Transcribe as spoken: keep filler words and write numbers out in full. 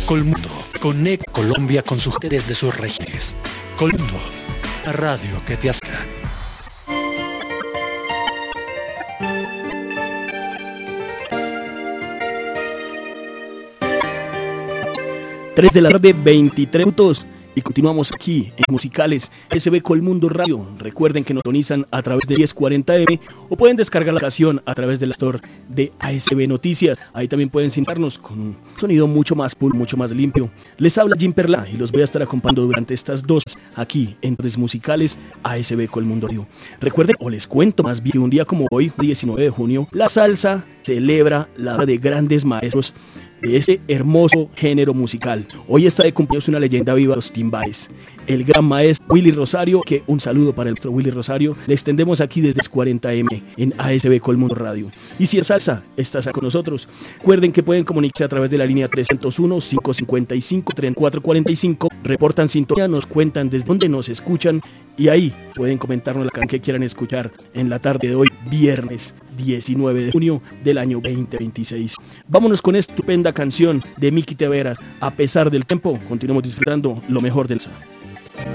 Colmundo conecta Colombia con sus gente desde sus regiones. Colmundo, la radio que te acerca. tres de la tarde, veintitrés minutos. Y continuamos aquí en Musicales A S B Colmundo Radio. Recuerden que nos sintonizan a través de diez cuarenta eme o pueden descargar la aplicación a través del store de A S B Noticias. Ahí también pueden sintonizarnos con un sonido mucho más puro, mucho más limpio. Les habla Jim Perla y los voy a estar acompañando durante estas dos aquí en Tres Musicales A S B Colmundo Radio. Recuerden, o les cuento más bien, que un día como hoy, diecinueve de junio, la salsa celebra la obra de grandes maestros de este hermoso género musical. Hoy está de cumpleaños una leyenda viva, los timbales, el gran maestro Willy Rosario, que un saludo para el maestro Willy Rosario. Le extendemos aquí desde cuarenta eme en A S B Colmundo Radio. Y si es salsa, estás con nosotros. Recuerden que pueden comunicarse a través de la línea trescientos uno, quinientos cincuenta y cinco, treinta y cuatro cuarenta y cinco. Reportan sintonía, nos cuentan desde dónde nos escuchan y ahí pueden comentarnos la canción que quieran escuchar en la tarde de hoy, viernes diecinueve de junio del año veinte veintiséis. Vámonos con esta estupenda canción de Miki Taveras. A pesar del tiempo, continuamos disfrutando lo mejor del salsa.